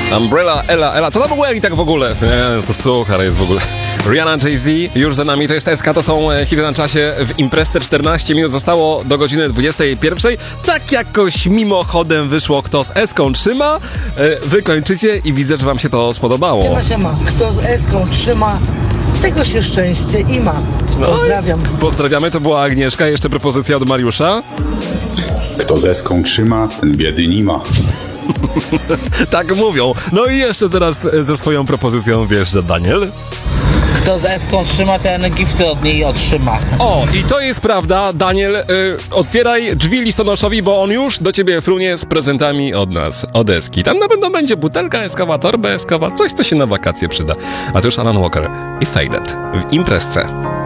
Umbrella, Ella. Co to był Eli tak w ogóle? To suchar jest w ogóle. Rihanna, Jay-Z, już za nami, to jest SK, to są hity na czasie w imprezce. 14 minut zostało do godziny 21. Tak jakoś mimochodem wyszło, kto z Eską trzyma. Wy kończycie i widzę, że wam się to spodobało. Siema. Kto z Eską trzyma, tego się szczęście i ma. Pozdrawiam. Pozdrawiamy, to była Agnieszka. Jeszcze propozycja od Mariusza. Kto z Eską trzyma, ten biedy nie ma. Tak mówią. No i jeszcze teraz ze swoją propozycją wjeżdża Daniel. Kto z Eską trzyma, ten gifty od niej otrzyma. O, i to jest prawda, Daniel, otwieraj drzwi listonoszowi, bo on już do ciebie frunie z prezentami od nas, od Eski. Tam na pewno będzie butelka eskowa, torba eskowa, coś, co się na wakacje przyda. A to już Alan Walker i Faded w imprezce.